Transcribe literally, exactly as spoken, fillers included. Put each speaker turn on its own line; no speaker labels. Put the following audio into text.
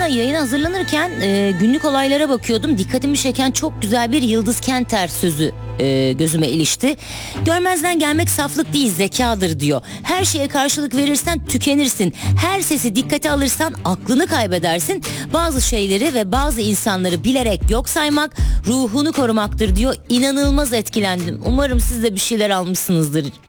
arada yayına hazırlanırken e, günlük olaylara bakıyordum. Dikkatimi çeken çok güzel bir Yıldız Kenter sözü e, gözüme ilişti. Görmezden gelmek saflık değil, zekadır diyor. Her şeye karşılık verirsen tükenirsin. Her sesi dikkate alırsan aklını kaybedersin. Bazı şeyleri ve bazı insanları bilerek yok saymak ruhunu korumaktır diyor. İnanılmaz etkilendim. Umarım siz de bir şeyler almışsınızdır.